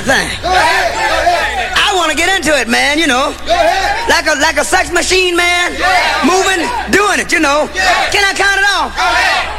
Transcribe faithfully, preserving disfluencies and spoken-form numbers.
thing. Go ahead. Go ahead. I want to get into it, man, you know. Go ahead. Like a like a sex machine, man. Yeah. Moving, doing it, you know. Yeah. Can I count it off? Go ahead.